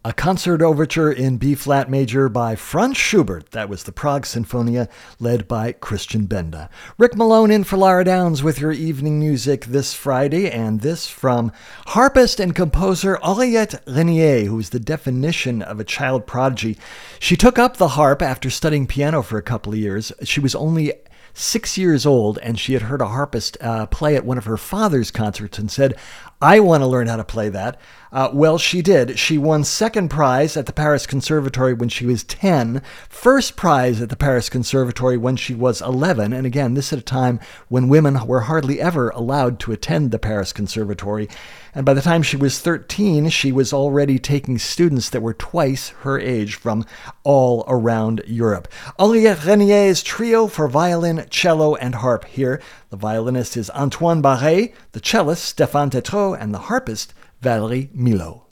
A concert overture in B-flat major by Franz Schubert. That was the Prague Sinfonia, led by Christian Benda. Rick Malone in for Lara Downs with your evening music this Friday, and this from harpist and composer Henriette Renier, who is the definition of a child prodigy. She took up the harp after studying piano for a couple of years. She was only 6 years old, and she had heard a harpist play at one of her father's concerts and said, I want to learn how to play that. Well, she did. She won second prize at the Paris Conservatory when she was 10, first prize at the Paris Conservatory when she was 11, and again, this at a time when women were hardly ever allowed to attend the Paris Conservatory. And by the time she was 13, she was already taking students that were twice her age from all around Europe. Henriette Renier's trio for violin, cello, and harp here. The violinist is Antoine Barret, the cellist Stéphane Tétrault, and the harpist Valérie Milot.